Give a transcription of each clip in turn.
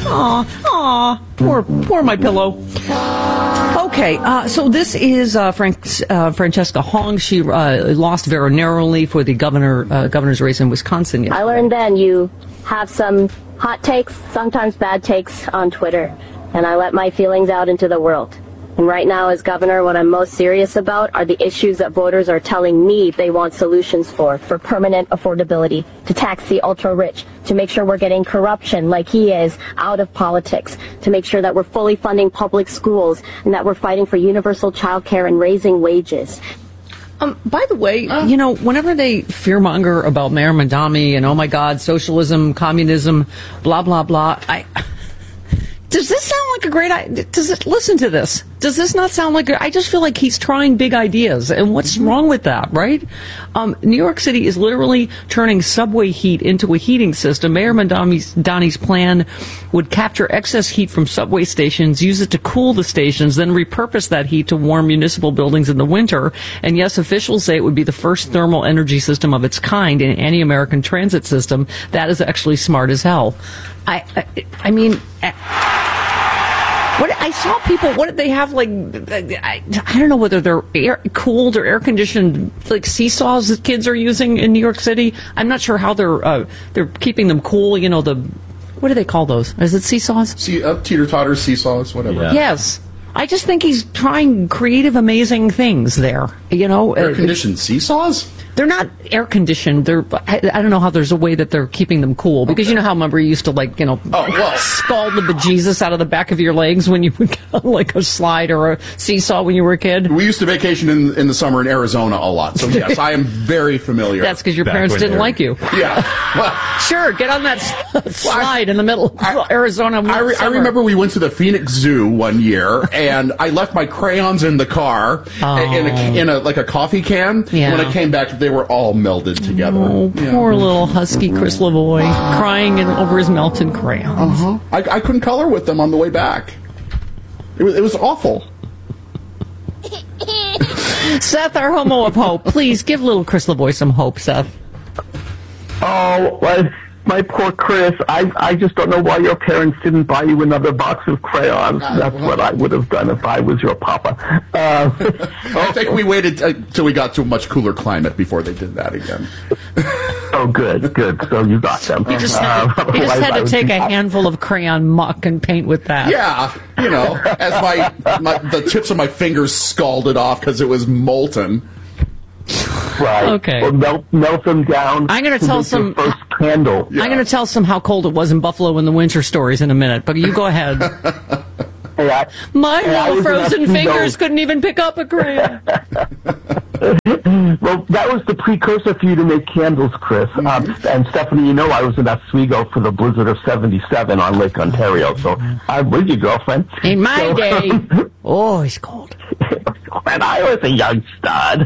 Aw, poor my pillow. Okay, so this is Francesca Hong. She lost very narrowly for the governor's race in Wisconsin. I learned then you have some hot takes, sometimes bad takes on Twitter, and I let my feelings out into the world. And right now, as governor, what I'm most serious about are the issues that voters are telling me they want solutions for permanent affordability, to tax the ultra-rich, to make sure we're getting corruption like he is out of politics, to make sure that we're fully funding public schools, and that we're fighting for universal child care and raising wages. By the way, whenever they fearmonger about Mayor Mamdani and, oh my God, socialism, communism, blah, blah, blah, does this sound like a great idea? Listen to this. Does this not sound like I just feel like he's trying big ideas. And what's wrong with that, right? New York City is literally turning subway heat into a heating system. Mayor Mamdani's plan would capture excess heat from subway stations, use it to cool the stations, then repurpose that heat to warm municipal buildings in the winter. And yes, officials say it would be the first thermal energy system of its kind in any American transit system. That is actually smart as hell. I mean... What I saw people, what did they have, like, I don't know whether they're cooled or air-conditioned, like, seesaws that kids are using in New York City. I'm not sure how they're keeping them cool, what do they call those? Is it seesaws? Teeter-totters, seesaws, whatever. Yeah. Yes. I just think he's trying creative, amazing things there, Air-conditioned seesaws? They're not air-conditioned. I don't know how there's a way that they're keeping them cool. Because you know how, remember, you used to, scald the bejesus out of the back of your legs when you would go like a slide or a seesaw when you were a kid? We used to vacation in the summer in Arizona a lot. So, yes, I am very familiar. That's because your parents didn't like you. Yeah. Well, sure, get on that slide in the middle of Arizona. I remember we went to the Phoenix Zoo one year, and I left my crayons in the car in a coffee can. Yeah. When I came back, they were all melded together. Oh, poor little husky Chris Lavoie crying over his melted crayons. Uh-huh. I couldn't color with them on the way back. It was awful. Seth, our homo of hope, please give little Chris Lavoie some hope, Seth. Oh, well, my poor Chris, I just don't know why your parents didn't buy you another box of crayons. That's what I would have done if I was your papa. I think we waited till we got to a much cooler climate before they did that again. Oh, good. So you got them. You just had to take a handful of crayon muck and paint with that. Yeah, as the tips of my fingers scalded off because it was molten. Right. Okay. Or melt them down. I'm going to tell some first candle. Yeah. I'm going to tell some how cold it was in Buffalo in the winter stories in a minute, but you go ahead. My little frozen fingers couldn't even pick up a crayon. Well, that was the precursor for you to make candles, Chris. And Stephanie, I was in Oswego for the blizzard of '77 on Lake Ontario. So I'm with you, girlfriend. In my day, it's cold. When I was a young stud.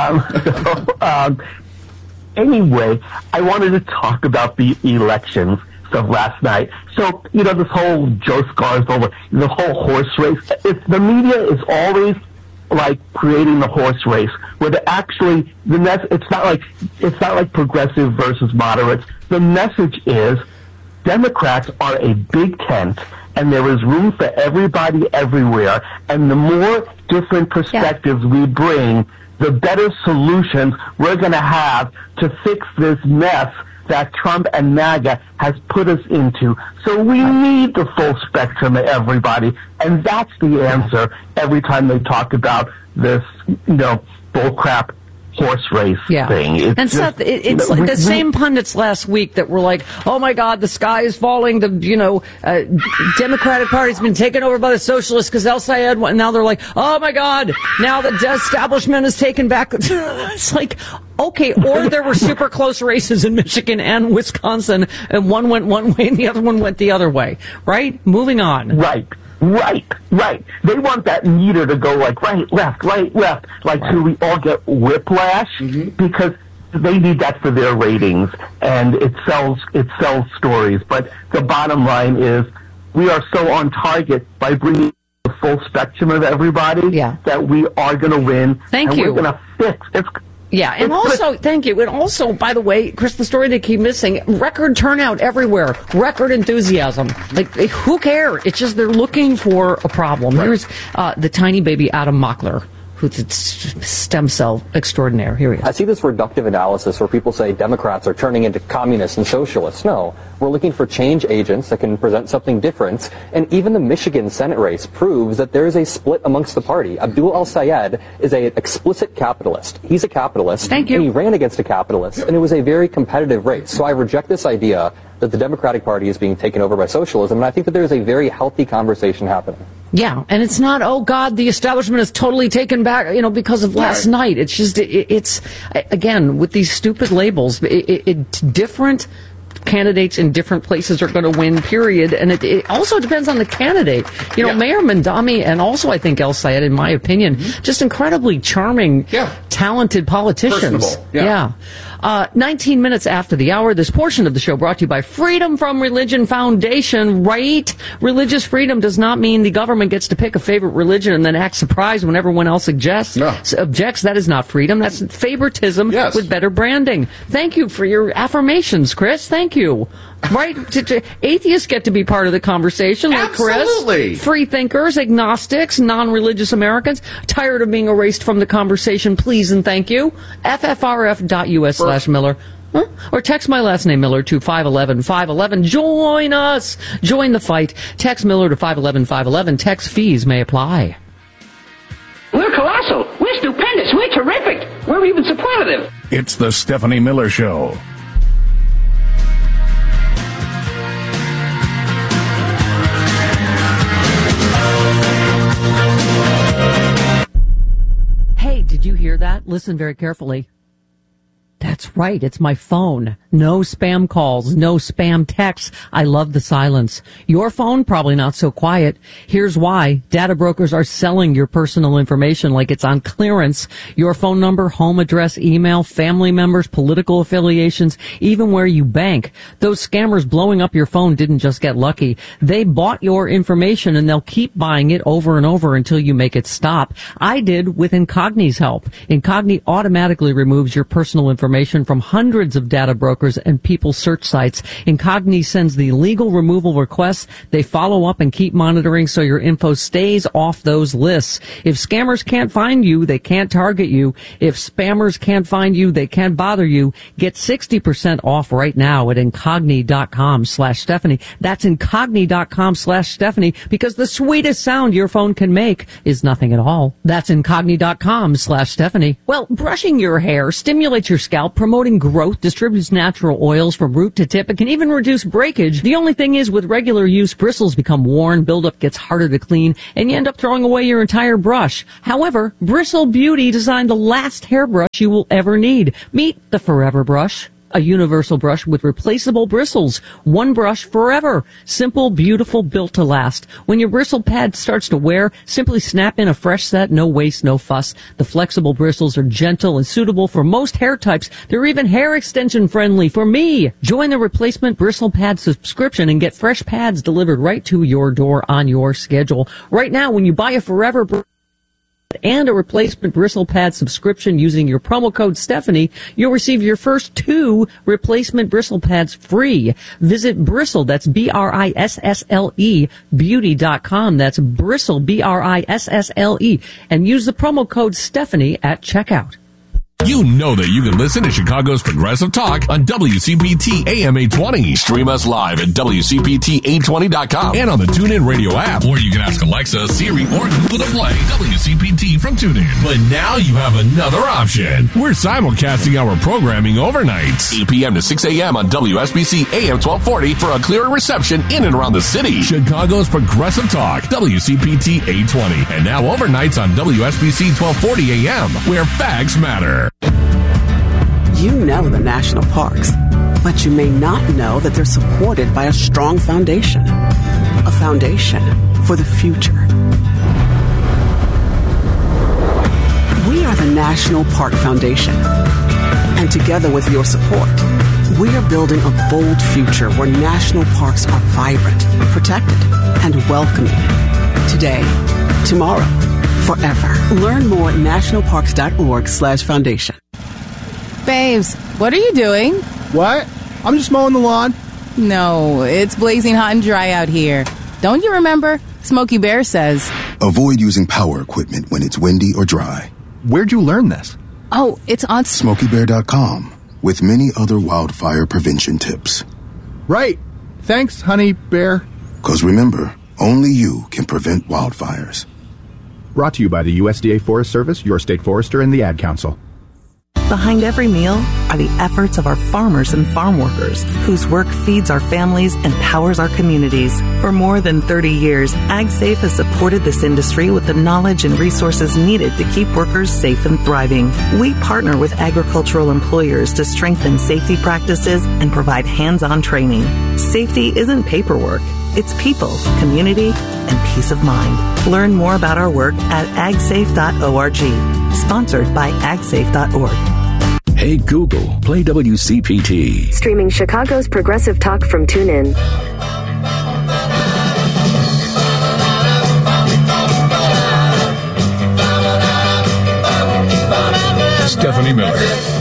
Anyway, I wanted to talk about the elections of last night. So, this whole Joe Scarsdale, the whole horse race, the media is always like creating the horse race, where it's not like progressive versus moderates. The message is Democrats are a big tent, and there is room for everybody everywhere, and the more different perspectives we bring, the better solutions we're going to have to fix this mess that Trump and MAGA has put us into. So we need the full spectrum of everybody, and that's the answer every time they talk about this, bullcrap horse race thing. And Seth, it's like the same pundits last week that were like, oh my God, the sky is falling, the Democratic Party's been taken over by the socialists because El Sayed, and now they're like, oh my God, now the establishment is taken back. It's like, okay, or there were super close races in Michigan and Wisconsin, and one went one way and the other one went the other way, right? Moving on. Right. They want that meter to go like right, left, like so we all get whiplash because they need that for their ratings, and it sells stories. But the bottom line is we are so on target by bringing full spectrum of everybody that we are going to win. Thank and you. We're going to fix. Yeah, and also, thank you. And also, by the way, Chris, the story they keep missing, record turnout everywhere, record enthusiasm. Like, who cares? It's just they're looking for a problem. Right. Here's the tiny baby Adam Mockler, who's a stem cell extraordinaire. Here he is. I see this reductive analysis where people say Democrats are turning into communists and socialists. No, we're looking for change agents that can present something different. And even the Michigan Senate race proves that there is a split amongst the party. Abdul El-Sayed is an explicit capitalist. He's a capitalist. Thank you. And he ran against a capitalist, and it was a very competitive race. So I reject this idea that the Democratic Party is being taken over by socialism, and I think that there is a very healthy conversation happening. Yeah, and it's not, oh God, the establishment is totally taken back, because of last night. It's just, it's again, with these stupid labels, different candidates in different places are going to win, period. And it also depends on the candidate. Mayor Mamdani and also, I think, El-Sayed, in my opinion, just incredibly charming, talented politicians. Personable. Yeah. 19 minutes after the hour, this portion of the show brought to you by Freedom from Religion Foundation, right? Religious freedom does not mean the government gets to pick a favorite religion and then act surprised when everyone else objects. That is not freedom. That's favoritism with better branding. Thank you for your affirmations, Chris. Thank you. Right? Atheists get to be part of the conversation, like Absolutely. Chris. Free thinkers, agnostics, non-religious Americans, tired of being erased from the conversation, please and thank you. ffrf.us/Miller. Or text my last name, Miller, to 511-511. Join us. Join the fight. Text Miller to 511-511. Text fees may apply. We're colossal. We're stupendous. We're terrific. We're even superlative. It's the Stephanie Miller Show. Hey, did you hear that? Listen very carefully. That's right. It's my phone. No spam calls, no spam texts. I love the silence. Your phone, probably not so quiet. Here's why. Data brokers are selling your personal information like it's on clearance. Your phone number, home address, email, family members, political affiliations, even where you bank. Those scammers blowing up your phone didn't just get lucky. They bought your information and they'll keep buying it over and over until you make it stop. I did with Incogni's help. Incogni automatically removes your personal information from hundreds of data brokers and people search sites. Incogni sends the legal removal requests. They follow up and keep monitoring so your info stays off those lists. If scammers can't find you, they can't target you. If spammers can't find you, they can't bother you. Get 60% off right now at Incogni.com/Stephanie. That's Incogni.com/Stephanie, because the sweetest sound your phone can make is nothing at all. That's Incogni.com/Stephanie. Well, brushing your hair stimulates your scalp, promoting growth, distributes natural oils from root to tip. It can even reduce breakage. The only thing is, with regular use, bristles become worn, buildup gets harder to clean, and you end up throwing away your entire brush. However, Bristle Beauty designed the last hairbrush you will ever need. Meet the Forever Brush. A universal brush with replaceable bristles. One brush forever. Simple, beautiful, built to last. When your bristle pad starts to wear, simply snap in a fresh set, no waste, no fuss. The flexible bristles are gentle and suitable for most hair types. They're even hair extension friendly for me. Join the replacement bristle pad subscription and get fresh pads delivered right to your door on your schedule. Right now, when you buy a Forever and a replacement bristle pad subscription using your promo code Stephanie, you'll receive your first 2 replacement bristle pads free. Visit Bristle, that's BRISSLE, beauty.com. That's Bristle, BRISSLE, and use the promo code Stephanie at checkout. You know that you can listen to Chicago's Progressive Talk on WCPT AM 820. Stream us live at WCPT820.com and on the TuneIn Radio app. Or you can ask Alexa, Siri, or Google to play WCPT from TuneIn. But now you have another option. We're simulcasting our programming overnight, 8 p.m. to 6 a.m. on WSBC AM 1240 for a clearer reception in and around the city. Chicago's Progressive Talk, WCPT 820. And now overnights on WSBC 1240 AM, where facts matter. You know the national parks, but you may not know that they're supported by a strong foundation. A foundation for the future. We are the National Park Foundation. And together with your support, we are building a bold future where national parks are vibrant, protected, and welcoming. Today, tomorrow, forever. Learn more at nationalparks.org/foundation. Babes, what are you doing? What? I'm just mowing the lawn. No, it's blazing hot and dry out here. Don't you remember? Smokey Bear says. Avoid using power equipment when it's windy or dry. Where'd you learn this? Oh, it's on SmokeyBear.com with many other wildfire prevention tips. Right. Thanks, Honey Bear. 'Cause remember, only you can prevent wildfires. Brought to you by the USDA Forest Service, your state forester, and the Ad Council. Behind every meal are the efforts of our farmers and farm workers, whose work feeds our families and powers our communities. For more than 30 years, AgSafe has supported this industry with the knowledge and resources needed to keep workers safe and thriving. We partner with agricultural employers to strengthen safety practices and provide hands-on training. Safety isn't paperwork. It's people, community, and peace of mind. Learn more about our work at agsafe.org. Sponsored by agsafe.org. Hey Google, play WCPT. Streaming Chicago's progressive talk from TuneIn. Stephanie Miller.